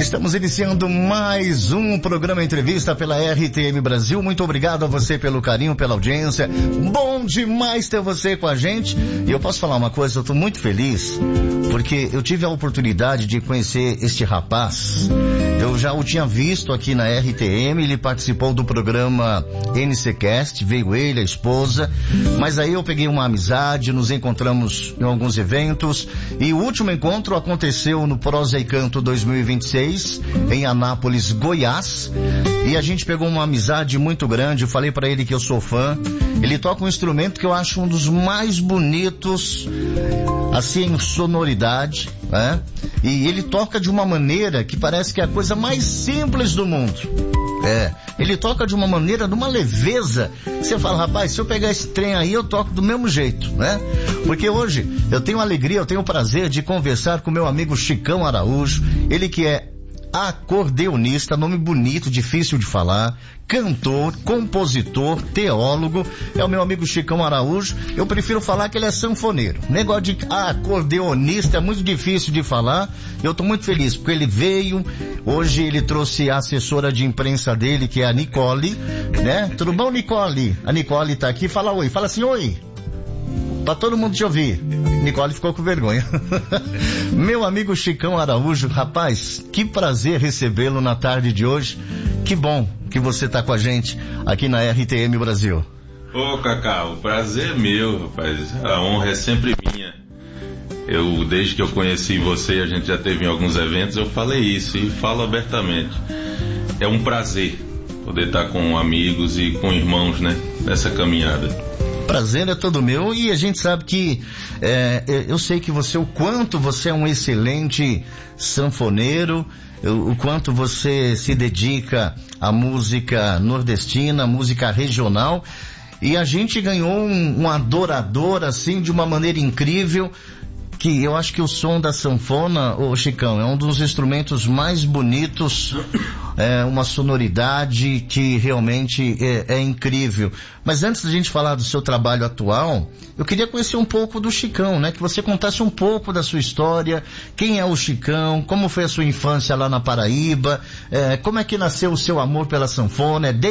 Estamos iniciando mais um programa Entrevista pela RTM Brasil. Muito obrigado a você pelo carinho, pela audiência. Bom demais ter você com a gente. E eu posso falar uma coisa, eu estou muito feliz, porque eu tive a oportunidade de conhecer este rapaz. Eu já o tinha visto aqui na RTM, ele participou do programa NCcast, veio ele, a esposa, mas aí eu peguei uma amizade, nos encontramos em alguns eventos, e o último encontro aconteceu no Prosa e Canto 2026, em Anápolis, Goiás, e a gente pegou uma amizade muito grande. Eu falei pra ele que eu sou fã. Ele toca um instrumento que eu acho um dos mais bonitos, assim, em sonoridade, né? E ele toca de uma maneira que parece que é a coisa mais simples do mundo. Ele toca de uma maneira, de uma leveza, você fala, rapaz, se eu pegar esse trem aí, eu toco do mesmo jeito, né? Porque hoje eu tenho a alegria, eu tenho o prazer de conversar com meu amigo Chicão Araújo, ele que é acordeonista, nome bonito, difícil de falar, cantor, compositor, teólogo, é o meu amigo Chicão Araújo. Eu prefiro falar que ele é sanfoneiro. Negócio de acordeonista é muito difícil de falar. Eu tô muito feliz porque ele veio, hoje ele trouxe a assessora de imprensa dele, que é a Nicole, né? Tudo bom, Nicole? A Nicole tá aqui, fala oi, fala assim, oi. Pra todo mundo te ouvir. Nicole ficou com vergonha. Meu amigo Chicão Araújo, rapaz, que prazer recebê-lo na tarde de hoje. Que bom que você tá com a gente aqui na RTM Brasil. Ô, Cacá, o prazer é meu, rapaz. A honra é sempre minha. Desde que eu conheci você, a gente já teve em alguns eventos, eu falei isso e falo abertamente. É um prazer poder estar com amigos e com irmãos, né, nessa caminhada. Prazer é todo meu, e a gente sabe que eu sei que você, o quanto você é um excelente sanfoneiro, o quanto você se dedica à música nordestina, música regional, e a gente ganhou um adorador assim de uma maneira incrível, que eu acho que o som da sanfona, ô Chicão, é um dos instrumentos mais bonitos, uma sonoridade que realmente é incrível. Mas antes da gente falar do seu trabalho atual, eu queria conhecer um pouco do Chicão, né? Que você contasse um pouco da sua história, quem é o Chicão, como foi a sua infância lá na Paraíba, como é que nasceu o seu amor pela sanfona,